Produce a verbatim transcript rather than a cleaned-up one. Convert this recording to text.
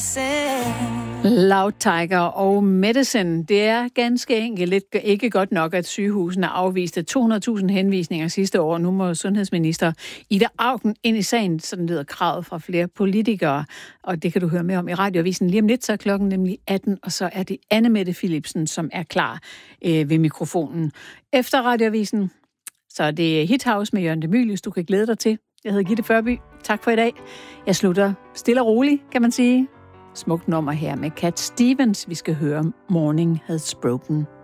Loud Tiger og Medicine. Det er ganske enkelt ikke godt nok, at sygehusene afviste to hundrede tusind henvisninger sidste år. Nu må sundhedsminister Ida Auken ind i sagen, sådan lyder kravet fra flere politikere. Og det kan du høre mere om i Radioavisen lige om lidt, så er klokken nemlig atten, og så er det Anne Mette Philipsen, som er klar øh, ved mikrofonen. Efter Radioavisen, så er det Hit House med Jørgen de Mylius, du kan glæde dig til. Jeg hedder Gitte Førby. Tak for i dag. Jeg slutter stille og roligt, kan man sige. Smukt nummer her med Cat Stevens. Vi skal høre Morning Has Broken.